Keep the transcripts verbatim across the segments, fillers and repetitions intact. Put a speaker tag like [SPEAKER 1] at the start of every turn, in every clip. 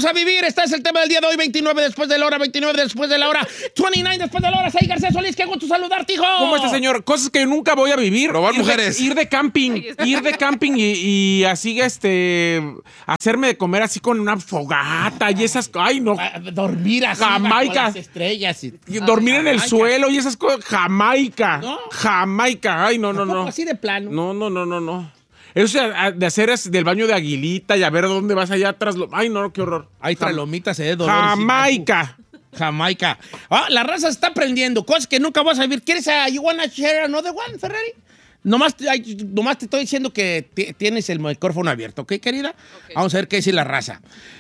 [SPEAKER 1] vamos a vivir? Este es el tema del día de hoy, veintinueve después de la hora, veintinueve después de la hora, veintinueve después de la hora. Soy García Solís, qué gusto saludarte, hijo.
[SPEAKER 2] ¿Cómo está, señor? Cosas que nunca voy a vivir.
[SPEAKER 3] Robar
[SPEAKER 2] ir
[SPEAKER 3] mujeres.
[SPEAKER 2] De, ir de camping, ir de camping y, y así, este, hacerme de comer así con una fogata y esas, ay, no.
[SPEAKER 1] Dormir así
[SPEAKER 2] Jamaica.
[SPEAKER 1] bajo las estrellas. Y...
[SPEAKER 2] Y dormir
[SPEAKER 1] Ay,
[SPEAKER 2] en el
[SPEAKER 1] Jamaica.
[SPEAKER 2] suelo y esas cosas. Jamaica.
[SPEAKER 1] ¿No?
[SPEAKER 2] Jamaica. Ay, no, no, no.
[SPEAKER 1] Así de plano.
[SPEAKER 2] No, no, no, no, no. Eso de hacer es del baño de Aguilita y a ver dónde vas allá atrás. Ay, no, qué horror.
[SPEAKER 1] Ahí
[SPEAKER 2] Jam-
[SPEAKER 1] tralomitas se de dolor.
[SPEAKER 2] Jamaica.
[SPEAKER 1] Jamaica. Ah, la raza se está aprendiendo. Cosas que nunca vas a vivir. ¿Quieres a You Wanna Share Another One, Ferrari? Nomás, ay, nomás te estoy diciendo que t- tienes el micrófono abierto, ¿ok, querida? Okay. Vamos a ver qué dice la raza.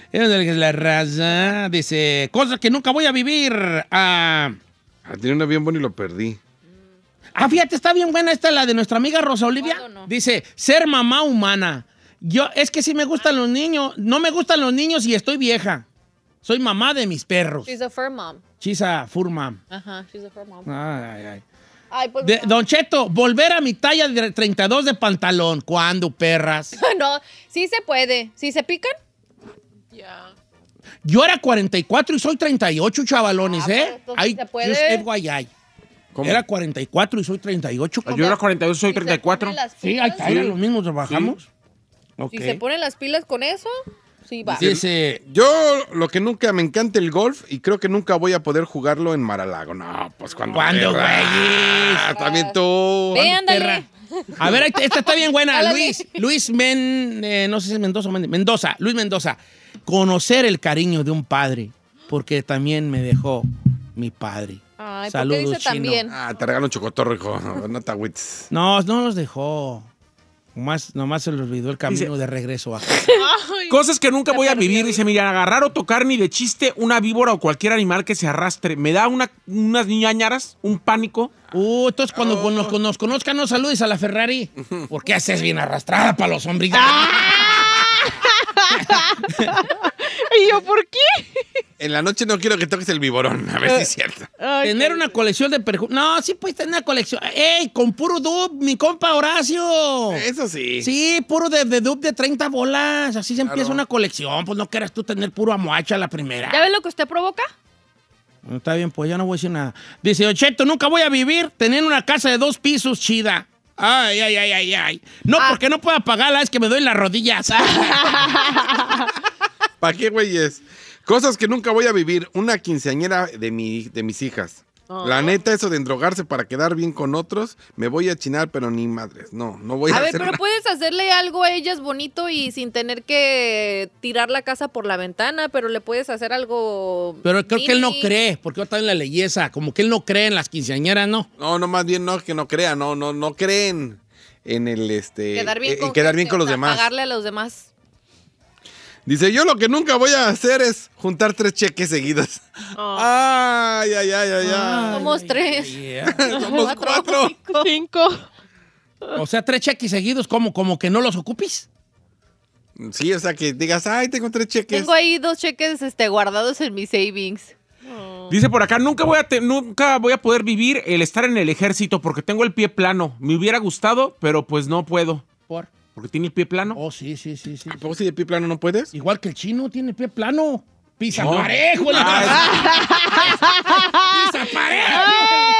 [SPEAKER 1] La raza dice, cosas que nunca voy a vivir. Ah,
[SPEAKER 3] ah, tenía una bien buena y lo perdí.
[SPEAKER 1] ah, fíjate, está bien buena esta, la de nuestra amiga Rosa Olivia.
[SPEAKER 4] No?
[SPEAKER 1] Dice, ser mamá humana. Yo, es que sí me gustan los niños. No me gustan los niños y estoy vieja. Soy mamá de mis perros.
[SPEAKER 4] She's a fur mom.
[SPEAKER 1] She's a fur mom.
[SPEAKER 4] Ajá, she's a fur mom.
[SPEAKER 1] Ay, ay, ay.
[SPEAKER 4] Ay, pues,
[SPEAKER 1] De, Don Cheto, volver a mi talla de treinta y dos de pantalón. ¿Cuándo, perras?
[SPEAKER 4] no, sí se puede. ¿Sí se pican?
[SPEAKER 5] Ya. Yeah.
[SPEAKER 1] Yo era cuarenta y cuatro y soy treinta y ocho, chavalones,
[SPEAKER 4] Ah,
[SPEAKER 1] ¿eh?
[SPEAKER 4] pues,
[SPEAKER 1] Ay,
[SPEAKER 4] ¿se puede?
[SPEAKER 1] just F Y I.
[SPEAKER 3] ¿Cómo?
[SPEAKER 1] Era cuarenta y cuatro y soy treinta y ocho.
[SPEAKER 2] Yo era cuarenta y dos, soy treinta y cuatro.
[SPEAKER 4] ¿Si se ponen las
[SPEAKER 1] Sí,
[SPEAKER 4] pilas?
[SPEAKER 1] ahí está,
[SPEAKER 2] Sí.
[SPEAKER 1] los mismos trabajamos.
[SPEAKER 2] Sí.
[SPEAKER 1] Ok.
[SPEAKER 4] Si se ponen las pilas con eso, sí va.
[SPEAKER 1] Dice,
[SPEAKER 3] Yo lo que nunca me encanta el golf y creo que nunca voy a poder jugarlo en Mar-a-Lago. No, pues cuando.
[SPEAKER 1] ¿Cuándo,
[SPEAKER 3] perra?
[SPEAKER 1] güey?
[SPEAKER 3] Ah, también tú.
[SPEAKER 4] Ve, ándale.
[SPEAKER 1] perra. A ver, ahí- esta está bien buena.
[SPEAKER 4] Ándale.
[SPEAKER 1] Luis, Luis Men, eh, no sé si es Mendoza o Men- Mendoza, Luis Mendoza. Conocer el cariño de un padre, porque también me dejó mi padre.
[SPEAKER 4] Ay, ¿por qué
[SPEAKER 1] Saludos,
[SPEAKER 4] dice
[SPEAKER 1] Chino.
[SPEAKER 4] también?
[SPEAKER 3] Ah, te regalo un chocotorro, hijo. No te agüites.
[SPEAKER 1] No, no los dejó. Nomás, nomás se le olvidó el camino
[SPEAKER 2] Dice-
[SPEAKER 1] de regreso a
[SPEAKER 5] Ay,
[SPEAKER 2] Cosas que nunca
[SPEAKER 4] Se
[SPEAKER 2] voy a
[SPEAKER 4] perdió.
[SPEAKER 2] vivir. Dice, mira, agarrar o tocar ni de chiste una víbora o cualquier animal que se arrastre. Me da una, unas ñañaras, un pánico.
[SPEAKER 1] Uh, entonces cuando
[SPEAKER 3] Oh.
[SPEAKER 1] nos, nos conozcan, no saludes a la Ferrari. ¿Por qué haces bien arrastrada para los hombres?
[SPEAKER 5] ¿y yo por qué?
[SPEAKER 3] En la noche no quiero que toques el viborón. A ver si es cierto.
[SPEAKER 5] Ay,
[SPEAKER 1] Tener
[SPEAKER 5] qué-
[SPEAKER 1] una colección de perfumes. No, sí puedes tener una colección. ¡Ey! Con puro dub, mi compa Horacio.
[SPEAKER 3] Eso sí.
[SPEAKER 1] Sí, puro de, de dub de treinta bolas. Así se empieza
[SPEAKER 3] Claro.
[SPEAKER 1] una colección. Pues no quieras tú tener puro amoacha la primera.
[SPEAKER 4] ¿Ya ves lo que usted provoca?
[SPEAKER 1] No, está bien, pues ya no voy a decir nada. Dice, Ocheto, nunca voy a vivir teniendo una casa de dos pisos chida. Ay, ay, ay, ay, ay. No,
[SPEAKER 4] Ah.
[SPEAKER 1] porque no puedo pagarla, es que me doy las rodillas.
[SPEAKER 3] ¿Para qué, güeyes? Cosas que nunca voy a vivir. Una quinceañera de, mi, de mis hijas.
[SPEAKER 4] Oh.
[SPEAKER 3] La neta, eso de endrogarse para quedar bien con otros, me voy a chinar, pero ni madres. No, no voy a,
[SPEAKER 4] A ver,
[SPEAKER 3] hacer
[SPEAKER 4] pero
[SPEAKER 3] nada.
[SPEAKER 4] puedes hacerle algo a ellas bonito y sin tener que tirar la casa por la ventana, pero le puedes hacer algo.
[SPEAKER 1] Pero creo que él no
[SPEAKER 4] mini.
[SPEAKER 1] cree, porque yo también la leí esa. Como que él no cree en las quinceañeras, ¿no?
[SPEAKER 3] No, no, más bien no, que no crean, no, no, no creen en el, este...
[SPEAKER 4] Quedar bien
[SPEAKER 3] en
[SPEAKER 4] con,
[SPEAKER 3] quedar bien
[SPEAKER 4] gente,
[SPEAKER 3] con los
[SPEAKER 4] o sea,
[SPEAKER 3] demás.
[SPEAKER 4] Pagarle a los demás.
[SPEAKER 3] Dice, yo lo que nunca voy a hacer es juntar tres cheques seguidos.
[SPEAKER 5] Oh.
[SPEAKER 3] Ay, ay, ay, ay, ay.
[SPEAKER 4] Somos tres.
[SPEAKER 1] ay, ay.
[SPEAKER 3] Somos cuatro.
[SPEAKER 5] Cinco.
[SPEAKER 1] O sea, tres cheques seguidos, como, como que no los ocupes.
[SPEAKER 3] Sí, o sea, que digas, ay, tengo tres cheques.
[SPEAKER 4] Tengo ahí dos cheques este, guardados en mis savings.
[SPEAKER 2] Dice por acá, nunca voy, a te- nunca voy a poder vivir el estar en el ejército porque tengo el pie plano. Me hubiera gustado, pero pues no puedo.
[SPEAKER 1] ¿Por?
[SPEAKER 2] Porque tiene el pie plano.
[SPEAKER 1] Oh, sí, sí, sí, sí.
[SPEAKER 3] ¿A poco si de pie plano no puedes?
[SPEAKER 1] Igual que el chino tiene pie plano. Pisa
[SPEAKER 2] No.
[SPEAKER 1] parejo. la- Pisa parejo.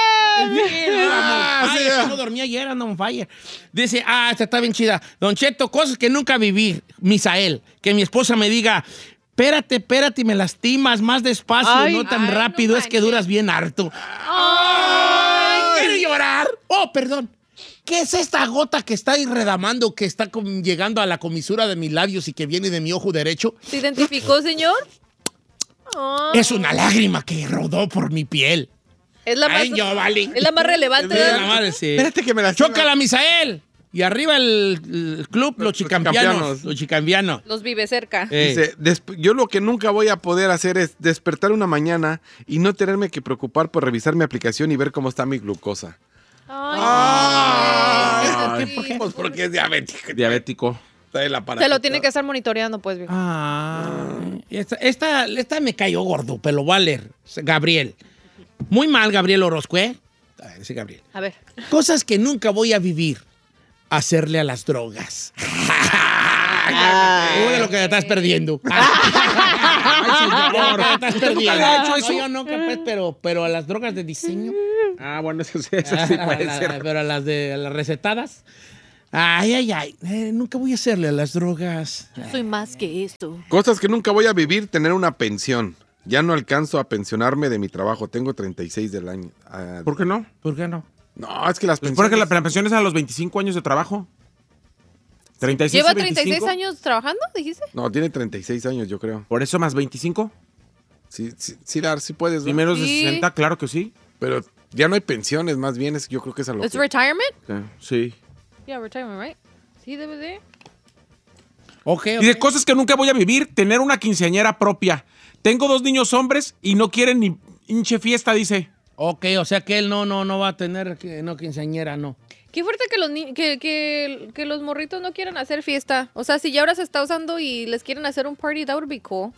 [SPEAKER 3] Ah,
[SPEAKER 1] Ay,
[SPEAKER 3] sí,
[SPEAKER 1] es que
[SPEAKER 3] ah.
[SPEAKER 1] no dormía ayer, anda on fire. Dice, ah, esta está bien chida. Don Cheto, cosas que nunca viví. Misael, que mi esposa me diga, espérate, espérate, me lastimas más despacio,
[SPEAKER 5] Ay,
[SPEAKER 1] no tan
[SPEAKER 4] ay,
[SPEAKER 1] rápido,
[SPEAKER 4] no
[SPEAKER 1] es que
[SPEAKER 4] manches.
[SPEAKER 1] duras bien harto. Ay, quiero llorar. Oh, perdón. ¿Qué es esta gota que está irredamando, que está com- llegando a la comisura de mis labios y que viene de mi ojo derecho?
[SPEAKER 4] ¿Se identificó, señor? Ay.
[SPEAKER 1] Es una lágrima que rodó por mi piel.
[SPEAKER 4] Es la más,
[SPEAKER 1] Ay, yo, vale.
[SPEAKER 4] es la más relevante.
[SPEAKER 1] Mira,
[SPEAKER 4] ¿verdad?
[SPEAKER 1] la madre, sí.
[SPEAKER 3] Espérate que me la...
[SPEAKER 1] ¡Chócala, Misael! Y arriba el, el club, los,
[SPEAKER 3] Los
[SPEAKER 1] chicampianos.
[SPEAKER 3] chicampianos.
[SPEAKER 1] Los chicampianos.
[SPEAKER 4] Los vive cerca.
[SPEAKER 1] Eh.
[SPEAKER 3] Dice, "Desp- yo lo que nunca voy a poder hacer es despertar una mañana y no tenerme que preocupar por revisar mi aplicación y ver cómo está mi glucosa.
[SPEAKER 4] Ay,
[SPEAKER 3] Ay,
[SPEAKER 4] Ay,
[SPEAKER 3] ¿por qué? Pues porque es diabético.
[SPEAKER 2] Diabético.
[SPEAKER 3] Está el aparato.
[SPEAKER 4] se lo tiene que estar monitoreando, pues, viejo.
[SPEAKER 1] Ah, esta, esta, esta me cayó gordo, pero lo voy a leer. Gabriel. Muy mal, Gabriel Orozco, ¿eh? A ver, ese Gabriel.
[SPEAKER 4] A ver.
[SPEAKER 1] Cosas que nunca voy a vivir. Hacerle a las drogas. Uy, de lo que te estás perdiendo. Ya, ya estás
[SPEAKER 2] ¿Usted nunca
[SPEAKER 1] perdida.
[SPEAKER 2] le ha hecho
[SPEAKER 1] No,
[SPEAKER 2] eso?
[SPEAKER 1] yo nunca, pues, pero, pero a las drogas de diseño.
[SPEAKER 2] Ah, bueno, eso, sí- eso sí puede
[SPEAKER 1] La-
[SPEAKER 2] ser.
[SPEAKER 1] Pero a las de a las recetadas. Ay, ay, ay. Eh, nunca voy a hacerle a las drogas.
[SPEAKER 4] Soy más que esto.
[SPEAKER 3] Cosas que nunca voy a vivir, tener una pensión. Ya no alcanzo a pensionarme de mi trabajo. Tengo treinta y seis del año. Ah,
[SPEAKER 2] ¿Por qué no?
[SPEAKER 1] ¿Por qué no?
[SPEAKER 3] no, es que las
[SPEAKER 2] Pues
[SPEAKER 3] pensiones...
[SPEAKER 2] porque la, la pensión es a los veinticinco años de trabajo. treinta y seis
[SPEAKER 4] ¿Lleva
[SPEAKER 2] y veinticinco.
[SPEAKER 4] treinta y seis años trabajando, dijiste?
[SPEAKER 3] No, tiene treinta y seis años, yo creo.
[SPEAKER 2] Por eso más veinticinco.
[SPEAKER 3] Sí, sí, sí, Dar, sí puedes.
[SPEAKER 2] Y
[SPEAKER 3] ¿no?
[SPEAKER 2] menos de
[SPEAKER 4] Sí.
[SPEAKER 2] sesenta, claro que sí.
[SPEAKER 3] Pero ya no hay pensiones, más bien es, yo creo que es a lo
[SPEAKER 4] ¿Es
[SPEAKER 3] que...
[SPEAKER 4] retirement?
[SPEAKER 2] Sí.
[SPEAKER 4] Yeah, retirement, right? Sí, debe de.
[SPEAKER 1] Ok,
[SPEAKER 2] Y de
[SPEAKER 1] ok.
[SPEAKER 2] cosas que nunca voy a vivir, tener una quinceañera propia. Tengo dos niños hombres y no quieren ni hinche fiesta, dice.
[SPEAKER 1] Ok, o sea que él no, no, no va a tener, que, no, quinceañera, no.
[SPEAKER 4] Qué fuerte que los, ni- que, que, que los morritos no quieran hacer fiesta. O sea, si ya ahora se está usando y les quieren hacer un party, that would be cool.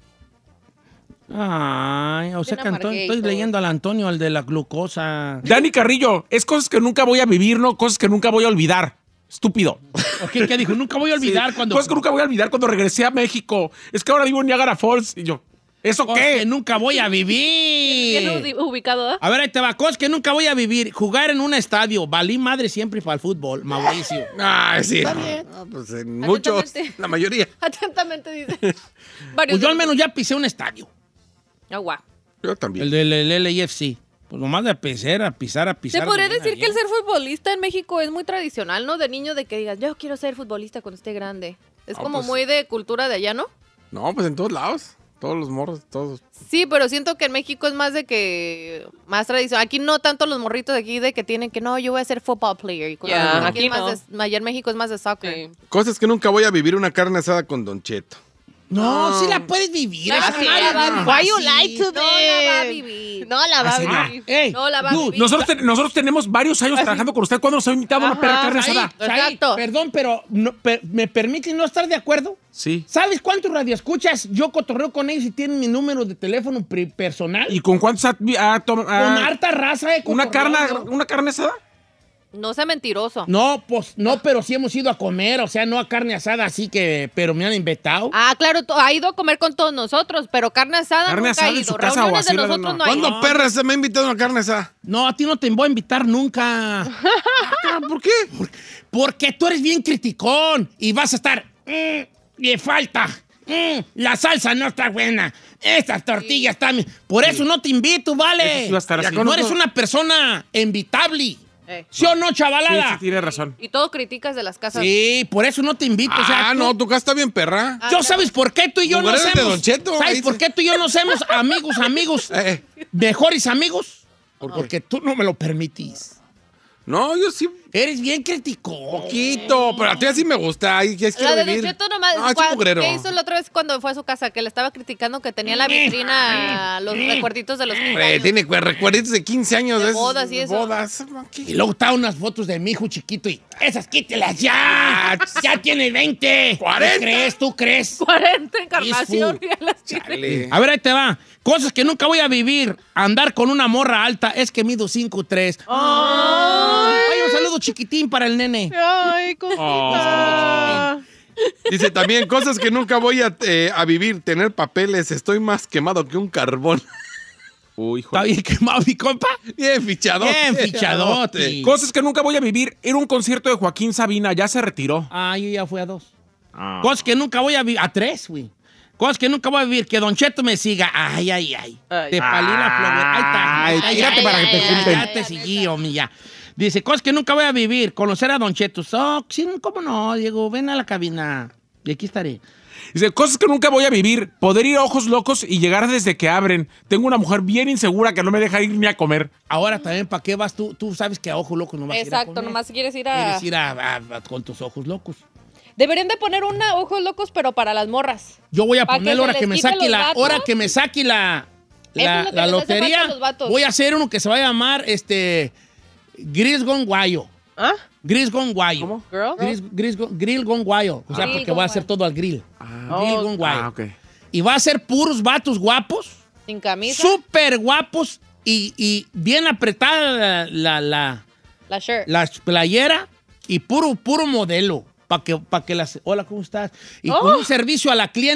[SPEAKER 1] Ay, o sea
[SPEAKER 4] Bien
[SPEAKER 1] que Antonio, estoy
[SPEAKER 4] amarguito.
[SPEAKER 1] leyendo al Antonio, al de la glucosa.
[SPEAKER 2] Dani Carrillo, es cosas que nunca voy a vivir, no cosas que nunca voy a olvidar. Estúpido.
[SPEAKER 1] Ok, ¿qué dijo? Nunca voy a olvidar
[SPEAKER 2] Sí,
[SPEAKER 1] cuando...
[SPEAKER 2] Cosas que nunca voy a olvidar cuando regresé a México. Es que ahora vivo en Niagara Falls. Y yo, ¿eso
[SPEAKER 1] Cosas
[SPEAKER 2] qué?
[SPEAKER 1] que nunca voy a
[SPEAKER 4] Bien
[SPEAKER 1] vivir.
[SPEAKER 4] ubi- ubicado, ¿eh?
[SPEAKER 1] A ver, ahí te va. Cosas que nunca voy a vivir. Jugar en un estadio. Valí madre siempre para el fútbol. Mauricio.
[SPEAKER 3] Ay, sí.
[SPEAKER 1] Está bien.
[SPEAKER 3] No, pues en muchos,
[SPEAKER 4] Atentamente.
[SPEAKER 3] la mayoría.
[SPEAKER 4] Atentamente dice. Varios
[SPEAKER 1] Pues yo
[SPEAKER 4] de
[SPEAKER 1] al menos ya pisé un estadio.
[SPEAKER 4] los- Oh, wow.
[SPEAKER 3] Yo también.
[SPEAKER 1] El del el L A F C. Pues nomás de pisar, a pisar, a pisar.
[SPEAKER 4] Se podría
[SPEAKER 1] de bien a
[SPEAKER 4] decir que el
[SPEAKER 1] bien.
[SPEAKER 4] ser futbolista en México es muy tradicional, ¿no? De niño, de que digas, yo quiero ser futbolista cuando esté grande. Es
[SPEAKER 3] No,
[SPEAKER 4] como
[SPEAKER 3] pues-
[SPEAKER 4] muy de cultura de allá, ¿no?
[SPEAKER 3] No, pues en todos lados. Todos los morros, todos.
[SPEAKER 4] Sí, pero siento que en México es más de que... Más tradicional. Aquí no tanto los morritos de aquí de que tienen que, no, yo voy a ser football player. Y cosas
[SPEAKER 5] Ya,
[SPEAKER 4] así.
[SPEAKER 5] aquí
[SPEAKER 4] es más
[SPEAKER 5] no.
[SPEAKER 4] de- allá en México es más de soccer.
[SPEAKER 5] Sí.
[SPEAKER 3] Cosas que nunca voy a vivir, una carne asada con Don Cheto.
[SPEAKER 1] No, sí la puedes vivir.
[SPEAKER 4] No,
[SPEAKER 1] esa
[SPEAKER 4] sí
[SPEAKER 1] madre
[SPEAKER 4] la
[SPEAKER 1] es
[SPEAKER 4] va a
[SPEAKER 1] bien
[SPEAKER 4] vivir.
[SPEAKER 5] Why you
[SPEAKER 1] fácil.
[SPEAKER 5] lie to
[SPEAKER 4] No la va a
[SPEAKER 5] them?
[SPEAKER 4] vivir.
[SPEAKER 5] No la va a
[SPEAKER 1] Así, ah,
[SPEAKER 5] vivir.
[SPEAKER 1] ey,
[SPEAKER 4] No la va a
[SPEAKER 1] dude,
[SPEAKER 4] vivir.
[SPEAKER 2] Nosotros, te- nosotros tenemos varios años trabajando con usted. ¿Cuándo nos ha invitado a una
[SPEAKER 5] Ajá,
[SPEAKER 2] perra carne
[SPEAKER 1] Saí,
[SPEAKER 2] asada?
[SPEAKER 1] Saí,
[SPEAKER 4] Exacto.
[SPEAKER 1] perdón, pero no, per- ¿me permite no estar de acuerdo?
[SPEAKER 2] Sí.
[SPEAKER 1] ¿Sabes cuántos radioescuchas? Yo cotorreo con ellos y tienen mi número de teléfono pri- personal.
[SPEAKER 2] ¿Y con cuántos ha, ha tom-
[SPEAKER 1] con
[SPEAKER 2] ha-
[SPEAKER 1] harta raza, eh.
[SPEAKER 2] una, carne,
[SPEAKER 1] cotorreo.
[SPEAKER 2] ¿Una carne asada?
[SPEAKER 4] No sea mentiroso.
[SPEAKER 1] No, pues, no, pero sí hemos ido a comer, o sea, no a carne asada, así que, pero me han invitado.
[SPEAKER 4] Ah, claro, to- ha ido a comer con todos nosotros, pero carne asada
[SPEAKER 2] Carne
[SPEAKER 4] nunca
[SPEAKER 2] asada
[SPEAKER 4] ha
[SPEAKER 2] en
[SPEAKER 4] ido.
[SPEAKER 2] su casa
[SPEAKER 4] Reuniones
[SPEAKER 2] o así
[SPEAKER 4] de
[SPEAKER 2] la-
[SPEAKER 4] nosotros
[SPEAKER 2] no.
[SPEAKER 4] no, hay.
[SPEAKER 3] ¿Cuándo perra se me ha invitado a una carne asada?
[SPEAKER 1] No, a ti no te voy a invitar nunca.
[SPEAKER 3] Ah, ¿Por qué?
[SPEAKER 1] Porque tú eres bien criticón y vas a estar. "Mm, le falta. Mm, la salsa no está buena. Estas tortillas están. Por eso no te invito, vale.
[SPEAKER 2] Eso sí va a estar
[SPEAKER 1] Ya
[SPEAKER 2] así.
[SPEAKER 1] No
[SPEAKER 3] conozco-
[SPEAKER 1] eres una persona invitable.
[SPEAKER 4] Eh.
[SPEAKER 1] ¿Sí o no,
[SPEAKER 2] Sí,
[SPEAKER 1] chavalada?
[SPEAKER 2] sí, tiene razón.
[SPEAKER 4] Y todo criticas de las casas.
[SPEAKER 1] Sí, por eso no te invito. o sea,
[SPEAKER 3] Ah,
[SPEAKER 1] tú-
[SPEAKER 3] no, tu casa está bien perra.
[SPEAKER 4] Ah,
[SPEAKER 1] Yo
[SPEAKER 4] claro.
[SPEAKER 1] sabes por qué tú y yo no
[SPEAKER 3] Lugares de
[SPEAKER 1] somos.
[SPEAKER 3] Don Cheto,
[SPEAKER 1] ¿Sabes
[SPEAKER 3] ahí
[SPEAKER 1] por
[SPEAKER 3] se-
[SPEAKER 1] qué tú y yo no somos amigos, amigos?
[SPEAKER 3] Eh,
[SPEAKER 1] Mejores amigos.
[SPEAKER 3] ¿Por qué?
[SPEAKER 1] Porque tú no me lo permitís.
[SPEAKER 3] no, yo sí,
[SPEAKER 1] Eres bien criticón.
[SPEAKER 3] poquito, pero a ti así me gusta. Ay, ya es
[SPEAKER 4] La
[SPEAKER 3] quiero
[SPEAKER 4] de
[SPEAKER 3] vivir.
[SPEAKER 4] Don Cheto nomás.
[SPEAKER 3] No, es
[SPEAKER 4] cua-
[SPEAKER 3] un mugrero.
[SPEAKER 4] ¿Qué hizo la otra vez cuando fue a su casa? Que le estaba criticando que tenía en la vitrina los recuerditos de los quince
[SPEAKER 3] Hombre,
[SPEAKER 4] años.
[SPEAKER 3] tiene cu- recuerditos de quince años.
[SPEAKER 4] De
[SPEAKER 3] esos-
[SPEAKER 4] bodas y eso.
[SPEAKER 3] Bodas.
[SPEAKER 1] Y luego está unas fotos de mi hijo chiquito y esas quítelas ya. Ya tiene veinte.
[SPEAKER 3] cuarenta.
[SPEAKER 1] ¿Tú crees? ¿Tú crees?
[SPEAKER 4] cuarenta encarnación.
[SPEAKER 1] Peaceful.
[SPEAKER 4] Ya las tiene.
[SPEAKER 3] Chale.
[SPEAKER 1] A ver, ahí te va. Cosas que nunca voy a vivir. Andar con una morra alta es que mido cinco tres. Ay, un saludo chiquitín para el nene.
[SPEAKER 5] Ay, cosita.
[SPEAKER 3] Dice también cosas que nunca voy a, eh, a vivir. Tener papeles. Estoy más quemado que un carbón.
[SPEAKER 2] Uy, hijo.
[SPEAKER 1] ¿Está bien quemado, mi compa?
[SPEAKER 3] Bien fichado.
[SPEAKER 1] Bien fichadote.
[SPEAKER 2] Cosas que nunca voy a vivir. Era un concierto de Joaquín Sabina, ya se retiró.
[SPEAKER 1] Ah, yo ya fui a dos.
[SPEAKER 2] Ah.
[SPEAKER 1] Cosas que nunca voy a vivir. A tres, güey. Cosas que nunca voy a vivir. Que Don Cheto me siga. Ay, ay, ay.
[SPEAKER 5] Ay.
[SPEAKER 1] Te palí la flor. Ahí está.
[SPEAKER 2] Ay,
[SPEAKER 1] Ay,
[SPEAKER 2] tírate
[SPEAKER 1] ay,
[SPEAKER 2] para
[SPEAKER 1] ay,
[SPEAKER 2] que te
[SPEAKER 1] ay,
[SPEAKER 2] junten.
[SPEAKER 1] Ya te seguí, homie, ya. Dice, cosas que nunca voy a vivir. Conocer a Don Cheto. Oh, sí, ¿cómo no, Diego? Ven a la cabina. Y aquí estaré.
[SPEAKER 2] Dice, cosas que nunca voy a vivir. Poder ir a ojos locos y llegar desde que abren. Tengo una mujer bien insegura que no me deja ir ni a comer.
[SPEAKER 1] Ahora también, ¿para qué vas tú? Tú sabes que a ojo loco no vas a ir a
[SPEAKER 4] Exacto,
[SPEAKER 1] comer.
[SPEAKER 4] nomás quieres ir a...
[SPEAKER 1] Quieres ir a, a- a- con tus ojos locos.
[SPEAKER 4] Deberían de poner una ojos locos, pero para las morras.
[SPEAKER 1] Yo voy a
[SPEAKER 4] Pa' que
[SPEAKER 1] poner
[SPEAKER 4] se
[SPEAKER 1] ahora
[SPEAKER 4] les
[SPEAKER 1] que me
[SPEAKER 4] quite
[SPEAKER 1] saque
[SPEAKER 4] los
[SPEAKER 1] la,
[SPEAKER 4] vatos.
[SPEAKER 1] hora que me saque la,
[SPEAKER 4] Eso
[SPEAKER 1] la,
[SPEAKER 4] es lo que
[SPEAKER 1] la
[SPEAKER 4] les hace falta
[SPEAKER 1] lotería.
[SPEAKER 4] a los vatos.
[SPEAKER 1] Voy a hacer uno que se va a llamar este Gris Gone Guayo.
[SPEAKER 5] ¿Ah?
[SPEAKER 1] Gris Gone Guayo.
[SPEAKER 2] ¿Cómo?
[SPEAKER 5] Girl?
[SPEAKER 1] Gris, gris, gon- grill Gone Guayo. O sea,
[SPEAKER 4] Grill
[SPEAKER 1] porque
[SPEAKER 4] Gone
[SPEAKER 1] voy a hacer
[SPEAKER 4] Guayo.
[SPEAKER 1] todo al grill.
[SPEAKER 2] Ah,
[SPEAKER 1] Grill
[SPEAKER 5] Oh,
[SPEAKER 1] Gone Guayo.
[SPEAKER 2] ah, ok.
[SPEAKER 1] Y va a ser puros vatos guapos,
[SPEAKER 4] Sin camisa.
[SPEAKER 1] súper guapos y, y bien apretada la, la, la,
[SPEAKER 4] La shirt.
[SPEAKER 1] la playera y puro, puro modelo. Para que, pa' que las... Hola, ¿cómo estás? Y
[SPEAKER 5] Oh.
[SPEAKER 1] con un servicio a la clienta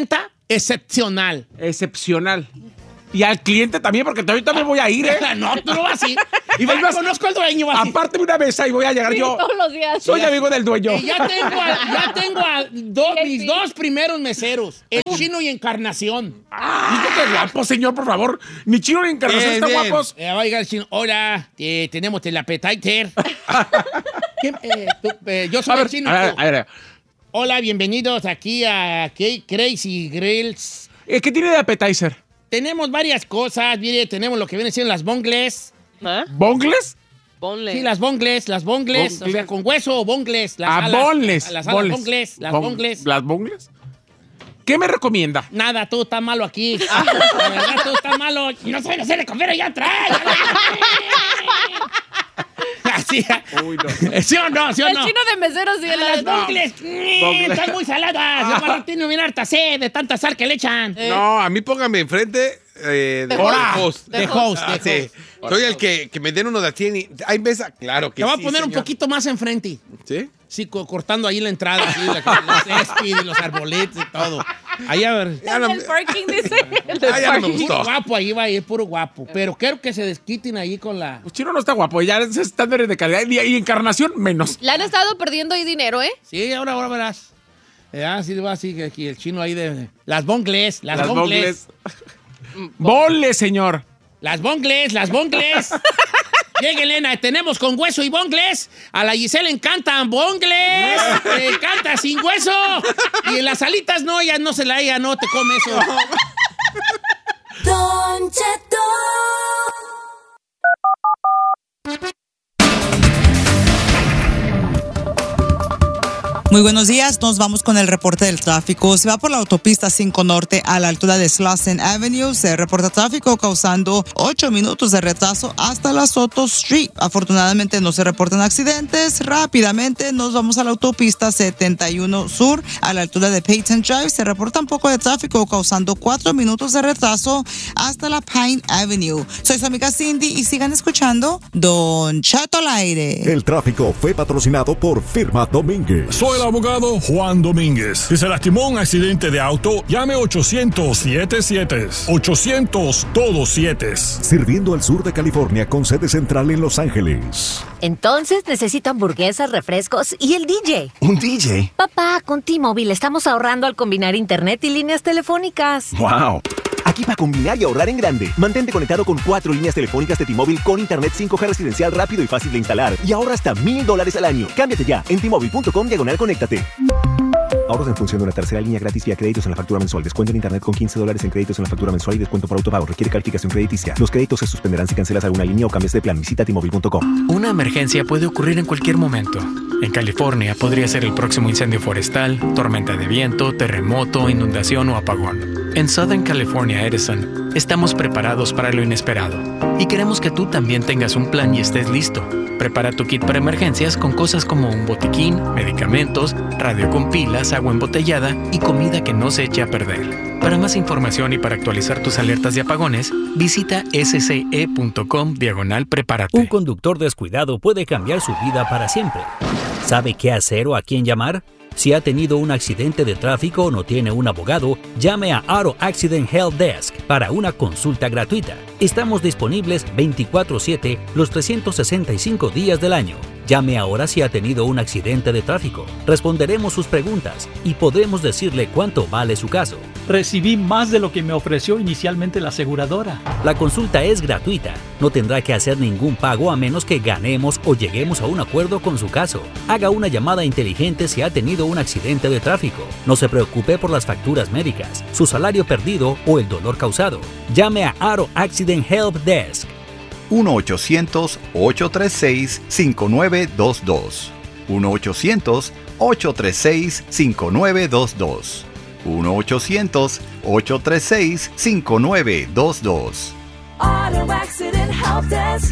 [SPEAKER 1] excepcional.
[SPEAKER 2] Excepcional. Y al cliente también, porque también, también voy a ir, ¿eh?
[SPEAKER 1] No, tú no vas a ir. Y vas,
[SPEAKER 2] más,
[SPEAKER 1] conozco al dueño. Vas a
[SPEAKER 2] aparte de una mesa y voy a llegar
[SPEAKER 4] Sí,
[SPEAKER 2] yo.
[SPEAKER 4] todos los días.
[SPEAKER 2] Soy amigo del dueño.
[SPEAKER 1] Y ya tengo a, ya tengo a do- mis dos primeros meseros, el Chino y Encarnación.
[SPEAKER 2] Ah, digo que guapo, señor, por favor. Ni Chino ni Encarnación
[SPEAKER 3] Bien,
[SPEAKER 2] están
[SPEAKER 3] bien.
[SPEAKER 2] guapos.
[SPEAKER 1] Eh, va a llegar el Chino. Hola, eh, tenemos el appetizer. ¿Qué, eh, tú, eh, yo soy
[SPEAKER 2] A
[SPEAKER 1] el
[SPEAKER 2] ver,
[SPEAKER 1] Chino.
[SPEAKER 2] a ver,
[SPEAKER 1] tú.
[SPEAKER 2] a ver.
[SPEAKER 1] Hola, bienvenidos aquí a K- Crazy Grills.
[SPEAKER 2] Eh, ¿Qué tiene de appetizer?
[SPEAKER 1] Tenemos varias cosas. Mire, tenemos lo que vienen siendo las bongles.
[SPEAKER 5] ¿Ah?
[SPEAKER 2] ¿Bongles?
[SPEAKER 5] Ponle.
[SPEAKER 1] Sí, las bongles, las bongles.
[SPEAKER 2] Bongles.
[SPEAKER 1] O sea, con hueso o bongles. Las
[SPEAKER 2] Ah,
[SPEAKER 1] alas,
[SPEAKER 2] bonles.
[SPEAKER 1] Las alas,
[SPEAKER 2] bonles.
[SPEAKER 1] bongles, las
[SPEAKER 2] Bon-
[SPEAKER 1] bongles.
[SPEAKER 2] ¿Las bongles? ¿Qué me recomienda?
[SPEAKER 1] Nada, todo está malo aquí. La verdad, todo está malo. No saben hacer de comer allá atrás. Así.
[SPEAKER 2] Uy, no.
[SPEAKER 1] ¿Sí o no? ¿Sí o
[SPEAKER 4] El
[SPEAKER 1] no?
[SPEAKER 4] chino de meseros sí.
[SPEAKER 1] Ah,
[SPEAKER 4] la-
[SPEAKER 1] las bongles mm,
[SPEAKER 2] Bongles.
[SPEAKER 1] están muy saladas. Yo tiene bien harta sed de tanta sal que le echan.
[SPEAKER 3] No, a mí póngame enfrente eh, de
[SPEAKER 4] De
[SPEAKER 3] host.
[SPEAKER 1] De host,
[SPEAKER 3] Ah,
[SPEAKER 1] de
[SPEAKER 3] sí.
[SPEAKER 1] host.
[SPEAKER 3] Soy el que, que me den uno de así. y- ¿Hay mesa? Claro que
[SPEAKER 1] Te voy
[SPEAKER 3] sí,
[SPEAKER 1] a poner un
[SPEAKER 3] señor.
[SPEAKER 1] poquito más enfrente.
[SPEAKER 3] ¿Sí?
[SPEAKER 1] Sí, co- cortando ahí la entrada, así, la, la césped y los arbolitos y todo. Ahí a ver.
[SPEAKER 3] Ya no,
[SPEAKER 4] El parking dice. El
[SPEAKER 3] Ah, ya no me
[SPEAKER 4] parking.
[SPEAKER 3] gustó.
[SPEAKER 1] Puro guapo, ahí va a ir, puro guapo. Pero quiero que se desquiten ahí con la...
[SPEAKER 2] Pues Chino no está guapo, ya es estándares de calidad. Y, y Encarnación, menos.
[SPEAKER 4] Le han estado perdiendo ahí dinero, ¿eh?
[SPEAKER 1] Sí, ahora, ahora verás. Ya, sí, va así, que aquí el chino ahí de... Las bongles, las,
[SPEAKER 2] Las
[SPEAKER 1] bongles.
[SPEAKER 2] bongles. Bonles, señor.
[SPEAKER 1] Las bongles, las bongles. Llegue, Elena, tenemos con hueso y bongles. A la Giselle le encantan bongles. Le encanta sin hueso. Y en las alitas no, ella no se la ella no te come eso.
[SPEAKER 6] Don Cheto.
[SPEAKER 7] Muy buenos días, nos vamos con el reporte del tráfico. Se va por la autopista cinco Norte a la altura de Slauson Avenue. Se reporta tráfico causando ocho minutos de retraso hasta la Soto Street. Afortunadamente no se reportan accidentes. Rápidamente nos vamos a la autopista setenta y uno Sur a la altura de Peyton Drive. Se reporta un poco de tráfico causando cuatro minutos de retraso hasta la Pine Avenue. Soy su amiga Cindy y sigan escuchando Don Cheto al aire.
[SPEAKER 8] El tráfico fue patrocinado por Firma Domínguez.
[SPEAKER 9] Soy el abogado Juan Domínguez. Si se lastimó en un accidente de auto, llame ochocientos siete siete. ochocientos todos siete.
[SPEAKER 8] Sirviendo al sur de California con sede central en Los Ángeles.
[SPEAKER 10] Entonces necesito hamburguesas, refrescos y el D J.
[SPEAKER 11] ¿Un D J?
[SPEAKER 10] Papá, con T-Mobile estamos ahorrando al combinar internet y líneas telefónicas.
[SPEAKER 11] ¡Wow! Aquí para combinar y ahorrar en grande. Mantente conectado con cuatro líneas telefónicas de T-Mobile con internet cinco G residencial rápido y fácil de instalar. Y ahorra hasta mil dólares al año. Cámbiate ya en T-Mobile punto com diagonal conéctate. Ahorros en función de una tercera línea gratis vía créditos en la factura mensual. Descuento en internet con quince dólares en créditos en la factura mensual y descuento por autopago. Requiere calificación crediticia. Los créditos se suspenderán si cancelas alguna línea o cambias de plan. Visita T Mobile punto com.
[SPEAKER 12] Una emergencia puede ocurrir en cualquier momento. En California podría ser el próximo incendio forestal, tormenta de viento, terremoto, inundación o apagón. En Southern California Edison, estamos preparados para lo inesperado. Y queremos que tú también tengas un plan y estés listo. Prepara tu kit para emergencias con cosas como un botiquín, medicamentos, radio con pilas, agua embotellada y comida que no se eche a perder. Para más información y para actualizar tus alertas de apagones, visita sce.com diagonal prepárate.
[SPEAKER 13] Un conductor descuidado puede cambiar su vida para siempre. ¿Sabe qué hacer o a quién llamar? Si ha tenido un accidente de tráfico o no tiene un abogado, llame a Auto Accident Help Desk para una consulta gratuita. Estamos disponibles veinticuatro siete los trescientos sesenta y cinco días del año. Llame ahora si ha tenido un accidente de tráfico. Responderemos sus preguntas y podremos decirle cuánto vale su caso.
[SPEAKER 14] Recibí más de lo que me ofreció inicialmente la aseguradora.
[SPEAKER 13] La consulta es gratuita. No tendrá que hacer ningún pago a menos que ganemos o lleguemos a un acuerdo con su caso. Haga una llamada inteligente si ha tenido un accidente de tráfico. No se preocupe por las facturas médicas, su salario perdido o el dolor causado. Llame a Auto Accident Help Desk.
[SPEAKER 15] uno ochocientos, ocho tres seis, cinco nueve dos dos. uno ochocientos, ocho tres seis, cinco nueve dos dos. uno ochocientos, ocho tres seis, cinco nueve dos dos.
[SPEAKER 6] Auto Accident Help Desk.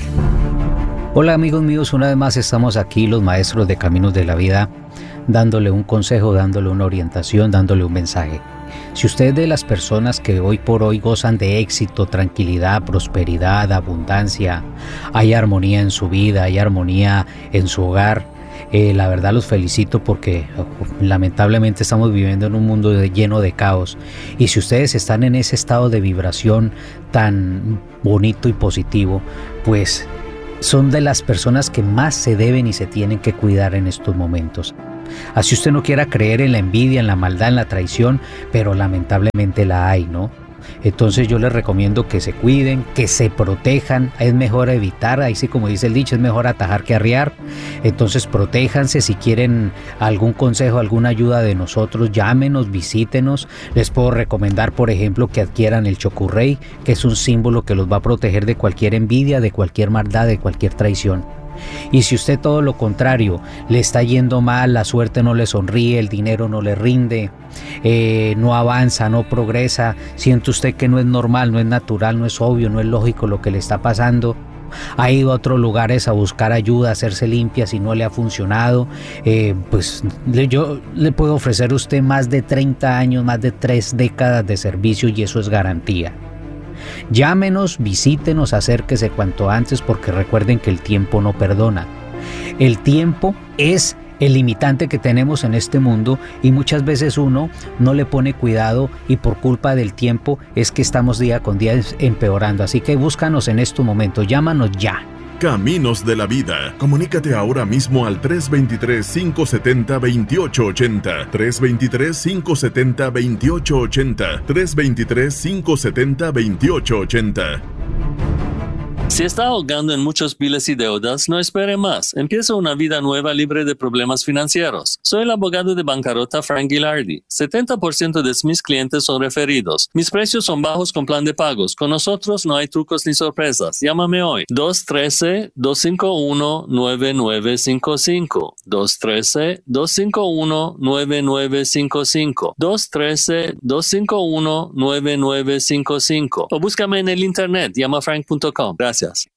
[SPEAKER 16] Hola amigos míos, una vez más estamos aquí los maestros de Caminos de la Vida dándole un consejo, dándole una orientación, dándole un mensaje. Si usted es de las personas que hoy por hoy gozan de éxito, tranquilidad, prosperidad, abundancia, hay armonía en su vida, hay armonía en su hogar, Eh, la verdad los felicito porque oh, lamentablemente estamos viviendo en un mundo de, lleno de caos. Y si ustedes están en ese estado de vibración tan bonito y positivo, pues son de las personas que más se deben y se tienen que cuidar en estos momentos. Así usted no quiera creer en la envidia, en la maldad, en la traición, pero lamentablemente la hay, ¿no? Entonces yo les recomiendo que se cuiden, que se protejan. Es mejor evitar, ahí sí como dice el dicho, es mejor atajar que arriar. Entonces protéjanse. Si quieren algún consejo, alguna ayuda de nosotros, llámenos, visítenos. Les puedo recomendar, por ejemplo, que adquieran el Chokurrey, que es un símbolo que los va a proteger de cualquier envidia, de cualquier maldad, de cualquier traición. Y si usted todo lo contrario, le está yendo mal, la suerte no le sonríe, el dinero no le rinde, eh, no avanza, no progresa, siente usted que no es normal, no es natural, no es obvio, no es lógico lo que le está pasando, ha ido a otros lugares a buscar ayuda, a hacerse limpia, si no le ha funcionado, eh, pues yo le puedo ofrecer a usted más de treinta años, más de tres décadas de servicio y eso es garantía. Llámenos, visítenos, acérquese cuanto antes porque recuerden que el tiempo no perdona. El tiempo es el limitante que tenemos en este mundo y muchas veces uno no le pone cuidado y por culpa del tiempo es que estamos día con día empeorando. Así que búscanos en estos momentos, llámanos ya.
[SPEAKER 17] Caminos de la Vida. Comunícate ahora mismo al tres dos tres, cinco siete cero, dos ocho ocho cero. tres dos tres, cinco siete cero, dos ocho ocho cero. tres dos tres, cinco siete cero, dos ocho ocho cero.
[SPEAKER 18] Si está ahogando en muchos biles y deudas, no espere más. Empieza una vida nueva libre de problemas financieros. Soy el abogado de bancarrota Frank Gilardi. setenta por ciento de mis clientes son referidos. Mis precios son bajos con plan de pagos. Con nosotros no hay trucos ni sorpresas. Llámame hoy. dos uno tres, dos cinco uno, nueve nueve cinco cinco. dos uno tres, dos cinco uno, nueve nueve cinco cinco. dos uno tres, dos cinco uno, nueve nueve cinco cinco. O búscame en el internet. llama frank punto com. Gracias.